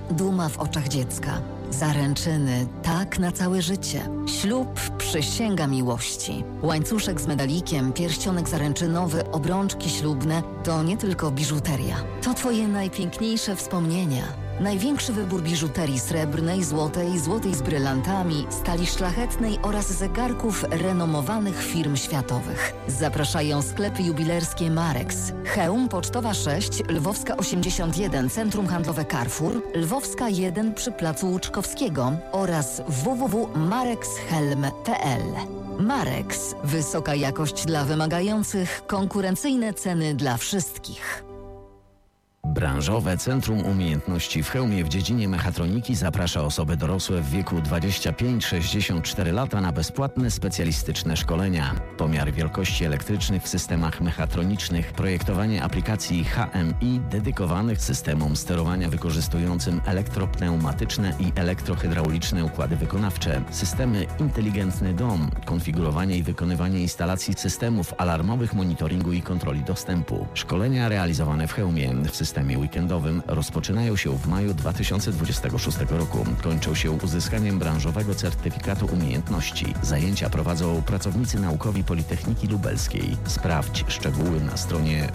duma w oczach dziecka. Zaręczyny, tak na całe życie. Ślub, przysięga miłości. Łańcuszek z medalikiem, pierścionek zaręczynowy, obrączki ślubne to nie tylko biżuteria. To Twoje najpiękniejsze wspomnienia. Największy wybór biżuterii srebrnej, złotej z brylantami, stali szlachetnej oraz zegarków renomowanych firm światowych. Zapraszają sklepy jubilerskie Marex. Chełm Pocztowa 6, Lwowska 81, Centrum Handlowe Carrefour, Lwowska 1 przy Placu Łuczkowskiego oraz www.marexhelm.pl. Marex. Wysoka jakość dla wymagających, konkurencyjne ceny dla wszystkich. Branżowe Centrum Umiejętności w Chełmie w dziedzinie mechatroniki zaprasza osoby dorosłe w wieku 25-64 lata na bezpłatne specjalistyczne szkolenia. Pomiar wielkości elektrycznych w systemach mechatronicznych, projektowanie aplikacji HMI dedykowanych systemom sterowania wykorzystującym elektropneumatyczne i elektrohydrauliczne układy wykonawcze, systemy inteligentny dom, konfigurowanie i wykonywanie instalacji systemów alarmowych, monitoringu i kontroli dostępu. Szkolenia realizowane w Chełmie w systemie weekendowym rozpoczynają się w maju 2026 roku. Kończą się uzyskaniem branżowego certyfikatu umiejętności. Zajęcia prowadzą pracownicy naukowi Politechniki Lubelskiej. Sprawdź szczegóły na stronie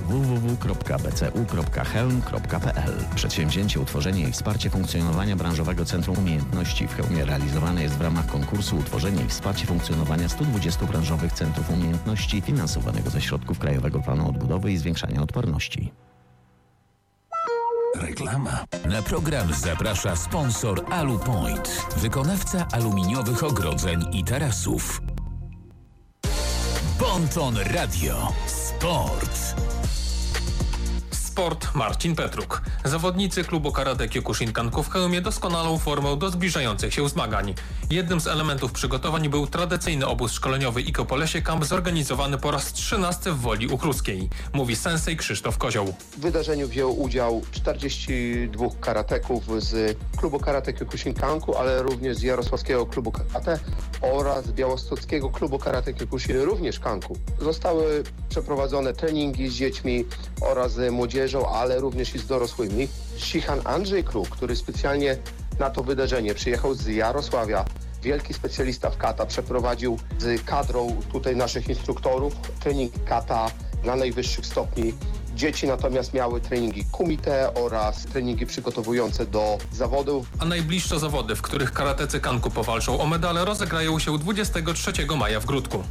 www.bcu.helm.pl. Przedsięwzięcie, utworzenie i wsparcie funkcjonowania branżowego Centrum Umiejętności w Chełmie realizowane jest w ramach konkursu Utworzenie i wsparcie funkcjonowania 120 branżowych centrów umiejętności finansowanego ze środków Krajowego Planu Odbudowy i Zwiększania Odporności. Reklama. Na program zaprasza sponsor Alupoint, wykonawca aluminiowych ogrodzeń i tarasów. Bonton Radio. Sport. Sport Marcin Petruk. Zawodnicy klubu karate Kyokushinkanku w Chełmie doskonalą formę do zbliżających się zmagań. Jednym z elementów przygotowań był tradycyjny obóz szkoleniowy Iko Polesie Camp zorganizowany po raz 13 w Woli Uchruskiej. Mówi sensei Krzysztof Kozioł. W wydarzeniu wzięło udział 42 karateków z klubu karate Kyokushinkanku, ale również z Jarosławskiego klubu karate oraz z Białostockiego klubu karate Kyokushin, również Kanku. Zostały przeprowadzone treningi z dziećmi oraz z młodzieżą, ale również i z dorosłymi. Shihan Andrzej Kruk, który specjalnie na to wydarzenie przyjechał z Jarosławia, wielki specjalista w kata, przeprowadził z kadrą tutaj naszych instruktorów trening kata na najwyższych stopni. Dzieci natomiast miały treningi kumite oraz treningi przygotowujące do zawodów. A najbliższe zawody, w których karatecy Kanku powalczą o medale, rozegrają się 23 maja w Gródku.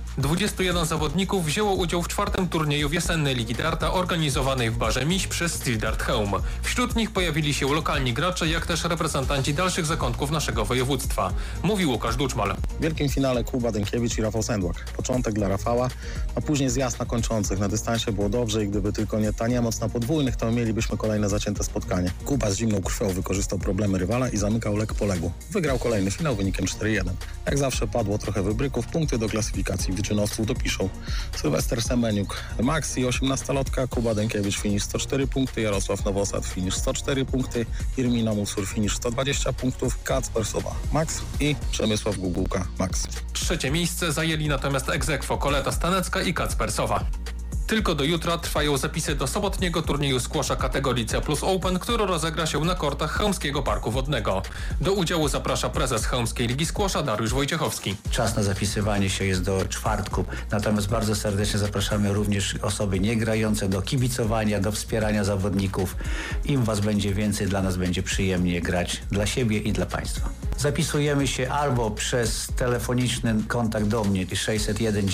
21 zawodników wzięło udział w 4. turnieju wiosennej Ligi Darta organizowanej w Barze Miś przez Steel Dart Chełm. Wśród nich pojawili się lokalni gracze, jak też reprezentanci dalszych zakątków naszego województwa. Mówi Łukasz Duczmal. W wielkim finale Kuba Dękiewicz i Rafał Sędłak. Początek dla Rafała, a później zjazd na kończących. Na dystansie było dobrze i gdyby tylko nie ta niemoc na podwójnych, to mielibyśmy kolejne zacięte spotkanie. Kuba z zimną krwią wykorzystał problemy rywala i zamykał lek po legu. Wygrał kolejny finał wynikiem 4-1. Jak zawsze padło trochę wybryków, punkty do klasyfikacji wyczynowców dopiszą Sylwester Semeniuk, Max i 18-latka, Kuba Dękiewicz finisz 104 punkty, Jarosław Nowosad finisz 104 punkty, Irmina Musur finisz 120 punktów, Kacper Sowa Max i Przemysław Gugułka Max. 3. miejsce zajęli natomiast ex aequo Koleta Stanecka i Kacper Sowa. Tylko do jutra trwają zapisy do sobotniego turnieju squasha kategorii C+ Open, który rozegra się na kortach Chełmskiego Parku Wodnego. Do udziału zaprasza prezes Chełmskiej Ligi Squasha Dariusz Wojciechowski. Czas na zapisywanie się jest do czwartku, natomiast bardzo serdecznie zapraszamy również osoby niegrające do kibicowania, do wspierania zawodników. Im was będzie więcej, dla nas będzie przyjemnie grać dla siebie i dla państwa. Zapisujemy się albo przez telefoniczny kontakt do mnie 601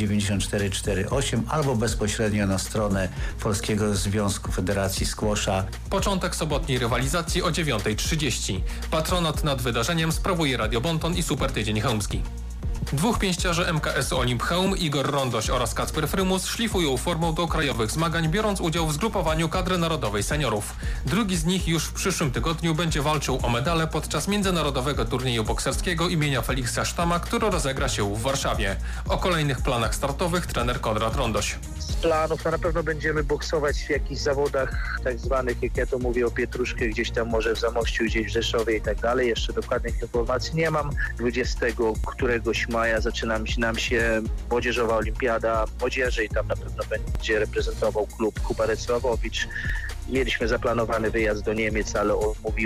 994 48, albo bezpośrednio na stronę Polskiego Związku Federacji Squasha. Początek sobotniej rywalizacji o 9:30. Patronat nad wydarzeniem sprawuje Radio Bonton i Super Tydzień Chełmski. Dwóch pięściarzy MKS Olimp Chełm, Igor Rondoś oraz Kacper Frymus, szlifują formą do krajowych zmagań, biorąc udział w zgrupowaniu kadry narodowej seniorów. Drugi z nich już w przyszłym tygodniu będzie walczył o medale podczas międzynarodowego turnieju bokserskiego imienia Feliksa Sztama, który rozegra się w Warszawie. O kolejnych planach startowych trener Konrad Rondoś. Z planów to na pewno będziemy boksować w jakichś zawodach tak zwanych, jak ja to mówię, o pietruszkę, gdzieś tam może w Zamościu, gdzieś w Rzeszowie i tak dalej. Jeszcze dokładnych informacji nie mam. 20 któregoś maja zaczyna nam się młodzieżowa olimpiada młodzieży i tam na pewno będzie reprezentował klub Kuba Recławowicz. Mieliśmy zaplanowany wyjazd do Niemiec, ale odmówił